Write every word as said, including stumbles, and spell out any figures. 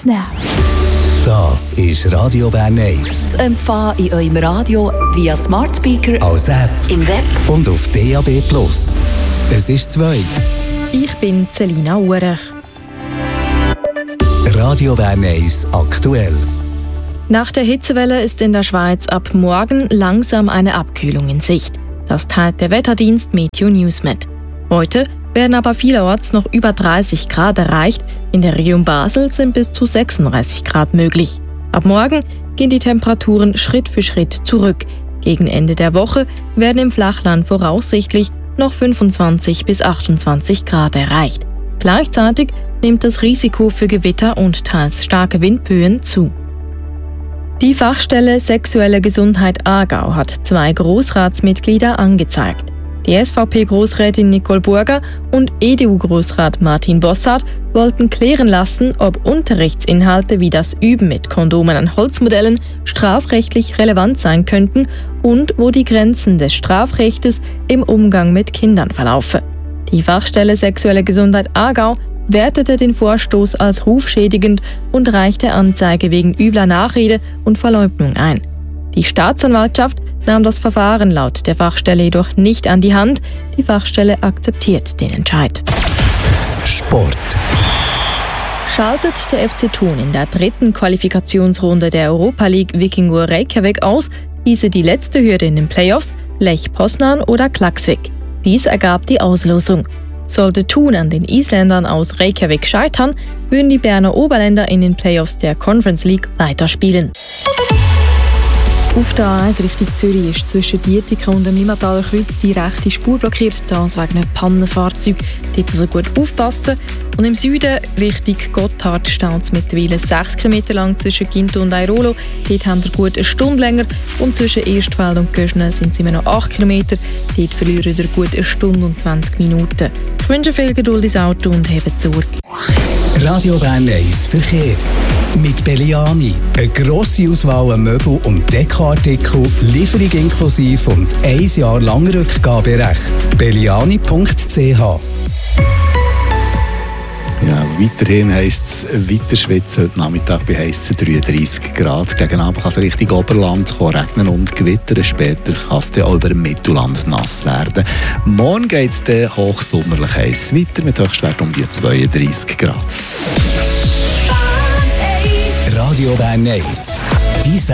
Das ist Radio Bern eins. Zu empfangen in eurem Radio via Smart Speaker, als App im Web und auf D A B plus. Es ist zwei. Ich bin Selina Urech. Radio Bern eins aktuell. Nach der Hitzewelle ist in der Schweiz ab morgen langsam eine Abkühlung in Sicht. Das teilt der Wetterdienst Meteo News mit. Heute werden aber vielerorts noch über dreißig Grad erreicht. In der Region Basel sind bis zu sechsunddreißig Grad möglich. Ab morgen gehen die Temperaturen Schritt für Schritt zurück. Gegen Ende der Woche werden im Flachland voraussichtlich noch fünfundzwanzig bis achtundzwanzig Grad erreicht. Gleichzeitig nimmt das Risiko für Gewitter und teils starke Windböen zu. Die Fachstelle Sexuelle Gesundheit Aargau hat zwei Grossratsmitglieder angezeigt. Die S V P-Grossrätin Nicole Burger und E D U-Grossrat Martin Bossart wollten klären lassen, ob Unterrichtsinhalte wie das Üben mit Kondomen an Holzmodellen strafrechtlich relevant sein könnten und wo die Grenzen des Strafrechtes im Umgang mit Kindern verlaufen. Die Fachstelle Sexuelle Gesundheit Aargau wertete den Vorstoß als rufschädigend und reichte Anzeige wegen übler Nachrede und Verleugnung ein. Die Staatsanwaltschaft nahm das Verfahren laut der Fachstelle jedoch nicht an die Hand. Die Fachstelle akzeptiert den Entscheid. Sport. Schaltet der F C Thun in der dritten Qualifikationsrunde der Europa League Wikingur Reykjavik aus, hieße die letzte Hürde in den Playoffs Lech Poznan oder Klaksvík. Dies ergab die Auslosung. Sollte Thun an den Isländern aus Reykjavik scheitern, würden die Berner Oberländer in den Playoffs der Conference League weiterspielen. Auf der A eins Richtung Zürich ist zwischen Dietike und dem Limmataler Kreuz die rechte Spur blockiert, das wegen einem Pannenfahrzeug. Dort also gut aufpassen. Und im Süden Richtung Gotthard steht es mittlerweile sechs Kilometer lang zwischen Ginto und Airolo. Dort haben wir gut eine Stunde länger. Und zwischen Erstfeld und Göschne sind es immer noch acht Kilometer. Dort verlieren wir gut eine Stunde und zwanzig Minuten. Ich wünsche viel Geduld ins Auto und hebt Sorge. Radio Bern eins Verkehr. Mit Belliani. Eine grosse Auswahl an Möbel- und Dekoartikel, Lieferung inklusive und ein Jahr lang Rückgaberecht. belliani punkt c h. Ja, weiterhin heisst es weiter schwitzen. Heute Nachmittag bei heissen dreiunddreissig Grad. Gegen Abend kann es Richtung Oberland kommen, regnen und gewittern. Später kann es dann auch über dem Mittelland nass werden. Morgen geht es dann hochsommerlich heiß weiter mit Höchstwert um die zweiunddreissig Grad. Radio Bern eins.